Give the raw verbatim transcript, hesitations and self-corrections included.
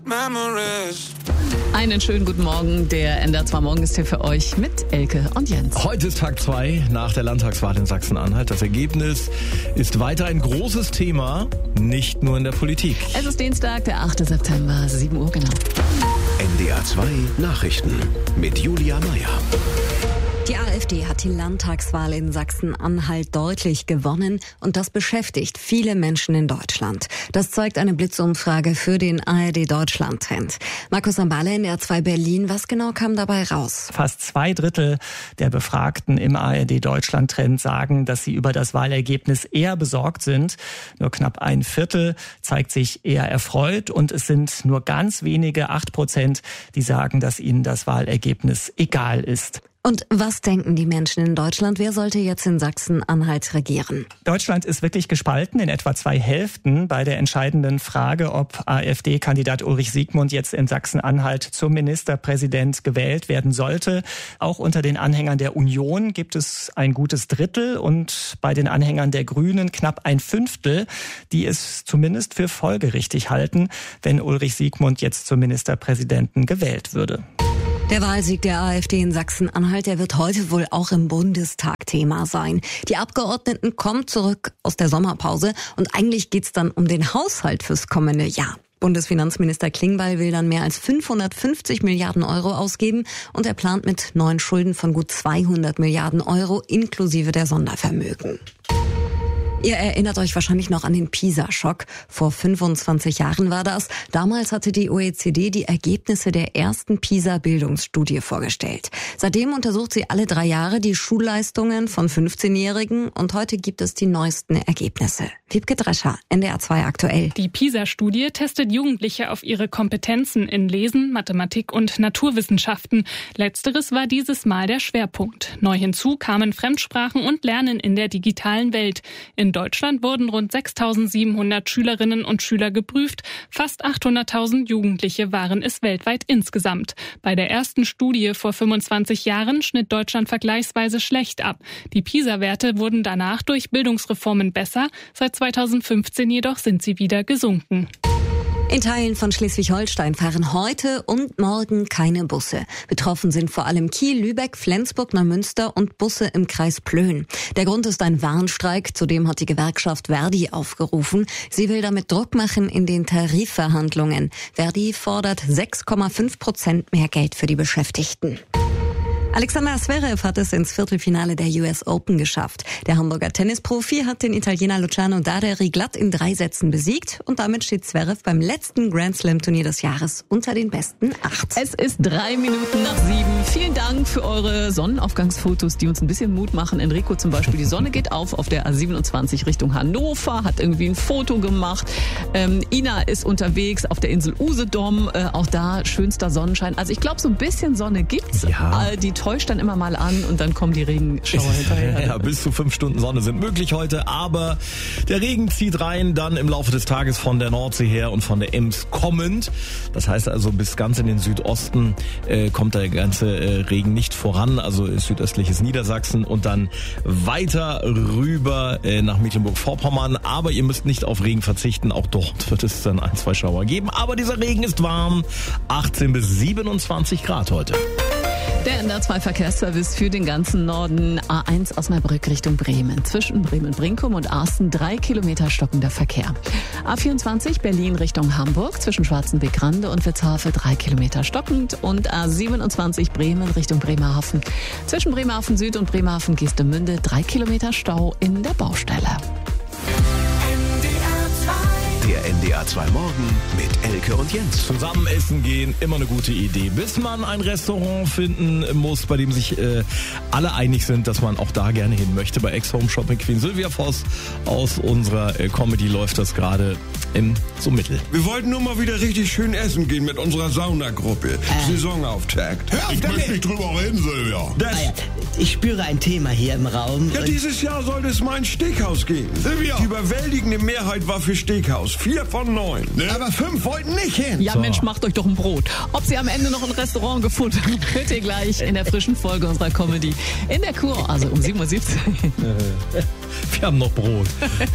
Einen schönen guten Morgen. Der N D R zwei Morgen ist hier für euch mit Elke und Jens. Heute ist Tag zwei nach der Landtagswahl in Sachsen-Anhalt. Das Ergebnis ist weiter ein großes Thema, nicht nur in der Politik. Es ist Dienstag, der achte September, sieben Uhr genau. N D R zwei Nachrichten mit Julia Meyer. Die AfD hat die Landtagswahl in Sachsen-Anhalt deutlich gewonnen und das beschäftigt viele Menschen in Deutschland. Das zeigt eine Blitzumfrage für den A R D-Deutschland-Trend. Markus Ambale, N D R zwei Berlin, was genau kam dabei raus? Fast zwei Drittel der Befragten im A R D-Deutschland-Trend sagen, dass sie über das Wahlergebnis eher besorgt sind. Nur knapp ein Viertel zeigt sich eher erfreut und es sind nur ganz wenige, acht Prozent, die sagen, dass ihnen das Wahlergebnis egal ist. Und was denken die Menschen in Deutschland? Wer sollte jetzt in Sachsen-Anhalt regieren? Deutschland ist wirklich gespalten in etwa zwei Hälften bei der entscheidenden Frage, ob AfD-Kandidat Ulrich Siegmund jetzt in Sachsen-Anhalt zum Ministerpräsident gewählt werden sollte. Auch unter den Anhängern der Union gibt es ein gutes Drittel und bei den Anhängern der Grünen knapp ein Fünftel, die es zumindest für folgerichtig halten, wenn Ulrich Siegmund jetzt zum Ministerpräsidenten gewählt würde. Der Wahlsieg der AfD in Sachsen-Anhalt, der wird heute wohl auch im Bundestag Thema sein. Die Abgeordneten kommen zurück aus der Sommerpause und eigentlich geht's dann um den Haushalt fürs kommende Jahr. Bundesfinanzminister Klingbeil will dann mehr als fünfhundertfünfzig Milliarden Euro ausgeben und er plant mit neuen Schulden von gut zweihundert Milliarden Euro inklusive der Sondervermögen. Ihr erinnert euch wahrscheinlich noch an den PISA-Schock. Vor fünfundzwanzig Jahren war das. Damals hatte die O E C D die Ergebnisse der ersten PISA-Bildungsstudie vorgestellt. Seitdem untersucht sie alle drei Jahre die Schulleistungen von fünfzehnjährigen und heute gibt es die neuesten Ergebnisse. Wiebke Drescher, N D R zwei aktuell. Die PISA-Studie testet Jugendliche auf ihre Kompetenzen in Lesen, Mathematik und Naturwissenschaften. Letzteres war dieses Mal der Schwerpunkt. Neu hinzu kamen Fremdsprachen und Lernen in der digitalen Welt. In Deutschland wurden rund sechstausendsiebenhundert Schülerinnen und Schüler geprüft. Fast achthunderttausend Jugendliche waren es weltweit insgesamt. Bei der ersten Studie vor fünfundzwanzig Jahren schnitt Deutschland vergleichsweise schlecht ab. Die PISA-Werte wurden danach durch Bildungsreformen besser. Seit zweitausendfünfzehn jedoch sind sie wieder gesunken. In Teilen von Schleswig-Holstein fahren heute und morgen keine Busse. Betroffen sind vor allem Kiel, Lübeck, Flensburg, Neumünster und Busse im Kreis Plön. Der Grund ist ein Warnstreik, zudem hat die Gewerkschaft Verdi aufgerufen. Sie will damit Druck machen in den Tarifverhandlungen. Verdi fordert sechs Komma fünf Prozent mehr Geld für die Beschäftigten. Alexander Zverev hat es ins Viertelfinale der U S Open geschafft. Der Hamburger Tennisprofi hat den Italiener Luciano Daderi glatt in drei Sätzen besiegt und damit steht Zverev beim letzten Grand Slam Turnier des Jahres unter den besten acht. Es ist drei Minuten nach sieben. Vielen Dank für eure Sonnenaufgangsfotos, die uns ein bisschen Mut machen. Enrico zum Beispiel, die Sonne geht auf auf der A siebenundzwanzig Richtung Hannover, hat irgendwie ein Foto gemacht. Ähm, Ina ist unterwegs auf der Insel Usedom, äh, auch da schönster Sonnenschein. Also ich glaube, so ein bisschen Sonne gibt's. Ja. Äh, die täuscht dann immer mal an und dann kommen die Regenschauer hinterher. Ja, bis zu fünf Stunden Sonne sind möglich heute, aber der Regen zieht rein, dann im Laufe des Tages von der Nordsee her und von der Ems kommend. Das heißt also, bis ganz in den Südosten äh, kommt der ganze äh, Regen nicht voran, also südöstliches Niedersachsen und dann weiter rüber äh, nach Mecklenburg-Vorpommern. Aber ihr müsst nicht auf Regen verzichten, auch dort wird es dann ein, zwei Schauer geben. Aber dieser Regen ist warm, achtzehn bis siebenundzwanzig Grad heute. Der N D R zwei Verkehrsservice für den ganzen Norden. A eins Osnabrück Richtung Bremen. Zwischen Bremen-Brinkum und Arsten drei Kilometer stockender Verkehr. A vierundzwanzig Berlin Richtung Hamburg. Zwischen Schwarzenbeck-Rande und Witzhafe drei Kilometer stockend. Und A siebenundzwanzig Bremen Richtung Bremerhaven. Zwischen Bremerhaven Süd und Bremerhaven Geestemünde drei Kilometer Stau in der Baustelle. Der N D R zwei Morgen mit Elke und Jens. Zusammen essen gehen, immer eine gute Idee. Bis man ein Restaurant finden muss, bei dem sich äh, alle einig sind, dass man auch da gerne hin möchte. Bei Ex-Home Shopping Queen Sylvia Voss aus unserer äh, Comedy läuft das gerade im so Mittel. Wir wollten nur mal wieder richtig schön essen gehen mit unserer Saunagruppe. Äh. Saisonauftakt. Hör auf ich möchte nicht drüber reden, Sylvia. Das, ah ja, ich spüre ein Thema hier im Raum. Ja, dieses Jahr sollte es mal ein Steakhouse gehen. Sylvia. Die überwältigende Mehrheit war für Steakhouse. Vier von neun. Ne? Aber fünf wollten nicht hin. Ja, So. Mensch, macht euch doch ein Brot. Ob sie am Ende noch ein Restaurant gefunden haben, hört ihr gleich in der frischen Folge unserer Comedy in der Kur, also um sieben Uhr siebzehn. Wir haben noch Brot.